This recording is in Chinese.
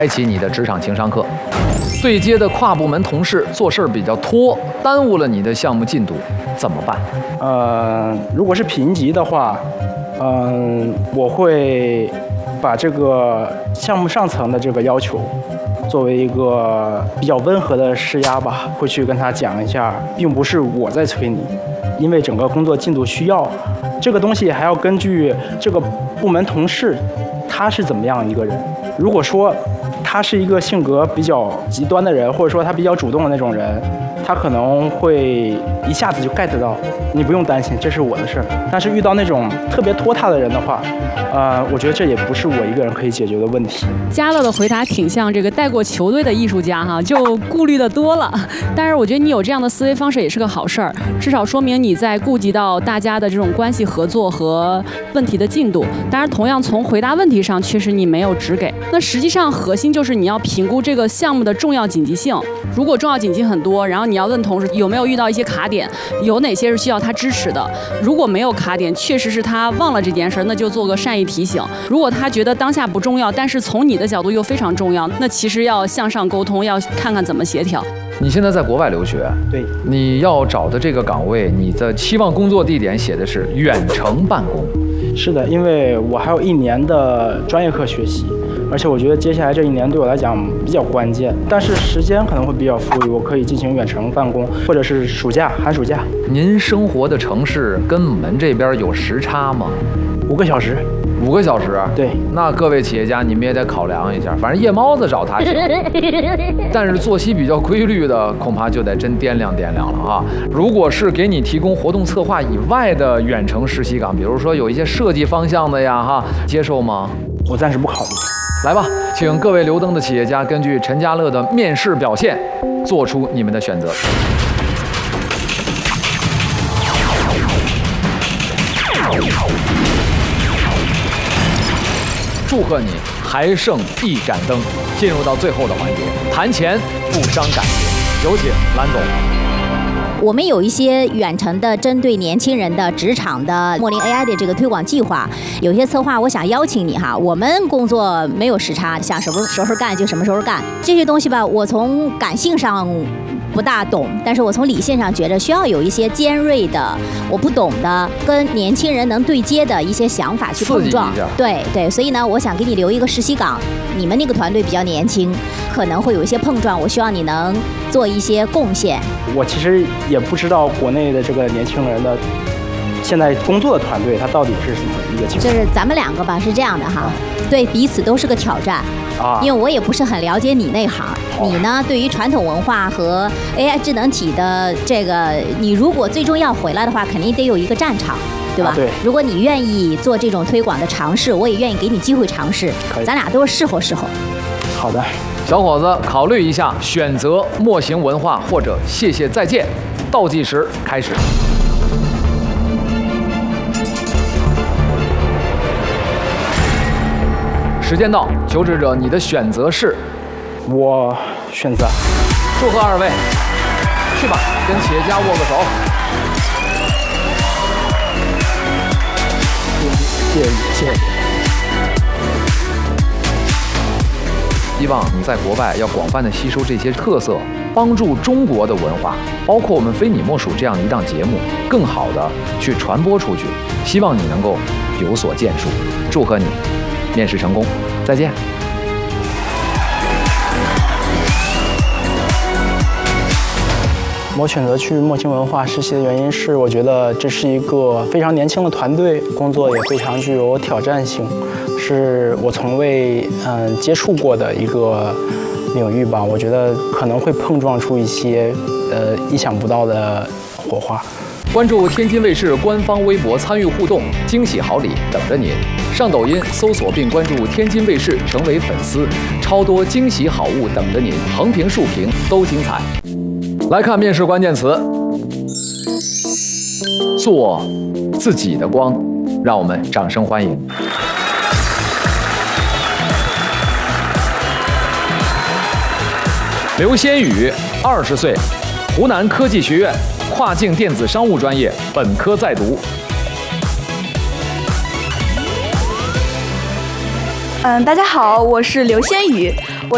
开启你的职场情商课。对接的跨部门同事做事比较拖，耽误了你的项目进度，怎么办？ 如果是评级的话，我会把这个项目上层的这个要求，作为一个比较温和的施压吧，会去跟他讲一下，并不是我在催你，因为整个工作进度需要，这个东西还要根据这个部门同事他是怎么样一个人。如果说他是一个性格比较极端的人，或者说他比较主动的那种人，他可能会一下子就 get 到，你不用担心，这是我的事儿。但是遇到那种特别拖沓的人的话，我觉得这也不是我一个人可以解决的问题。 嘉乐的回答挺像这个带过球队的艺术家哈，就顾虑的多了。但是我觉得你有这样的思维方式也是个好事儿，至少说明你在顾及到大家的这种关系合作和问题的进度。当然，同样从回答问题上，确实你没有只给。那实际上核心就是你要评估这个项目的重要紧急性。如果重要紧急很多，然后你要问同事有没有遇到一些卡点，有哪些是需要他支持的。如果没有卡点，确实是他忘了这件事，那就做个善意提醒。如果他觉得当下不重要，但是从你的角度又非常重要，那其实要向上沟通，要看看怎么协调。 你现在在国外留学， 对， 你要找的这个岗位，你的期望工作地点写的是远程办公。 是的，因为我还有1年的专业课学习，而且我觉得接下来这1年对我来讲比较关键，但是时间可能会比较富裕，我可以进行远程办公，或者是暑假、寒暑假。 您生活的城市跟我们这边有时差吗 ？5个小时。 5个小时？ 对。 那各位企业家，你们也得考量一下，反正夜猫子找他行，但是作息比较规律的，恐怕就得真掂量掂量了啊。如果是给你提供活动策划以外的远程实习岗，比如说有一些设计方向的呀，哈，接受吗？ 我暂时不考虑。 来吧，请各位留灯的企业家根据陈家乐的面试表现，做出你们的选择。祝贺你，还剩1盏灯，进入到最后的环节，谈钱不伤感情。有请蓝总。 我们有一些远程的针对年轻人的职场的墨林 AI 的这个推广计划，有些策划我想邀请你哈。我们工作没有时差，想什么时候干就什么时候干，这些东西吧，我从感性上不大懂，但是我从理性上觉得需要有一些尖锐的我不懂的跟年轻人能对接的一些想法去碰撞。对，所以呢，我想给你留一个实习岗，你们那个团队比较年轻，可能会有一些碰撞，我希望你能做一些贡献。 我其实也不知道国内的这个年轻人的现在工作的团队他到底是什么一个情况。 就是咱们2个吧是这样的哈，对彼此都是个挑战啊，因为我也不是很了解你那行，你呢对于传统文化和 AI 智能体的这个，你如果最终要回来的话，肯定得有一个战场。对吧？ 对。 如果你愿意做这种推广的尝试，我也愿意给你机会尝试，咱俩都是适合。 好的， 小伙子，考虑一下，选择墨型文化或者谢谢再见。倒计时开始。时间到，求职者，你的选择是？ 我选择。 祝贺2位，去吧，跟企业家握个手。 谢谢。 希望你在国外要广泛的吸收这些特色，帮助中国的文化，包括我们非你莫属这样一档节目，更好的去传播出去。希望你能够有所建树。祝贺你，面试成功，再见。 我选择去墨型文化实习的原因是，我觉得这是一个非常年轻的团队，工作也非常具有挑战性，是我从未接触过的一个领域吧。我觉得可能会碰撞出一些意想不到的火花。 关注天津卫视官方微博参与互动，惊喜好礼等着您。上抖音搜索并关注天津卫视，成为粉丝，超多惊喜好物等着您，横屏竖屏都精彩。来看面试关键词，做自己的光，让我们掌声欢迎。刘先宇，20岁，湖南科技学院跨境电子商务专业本科在读。 大家好，我是刘先宇，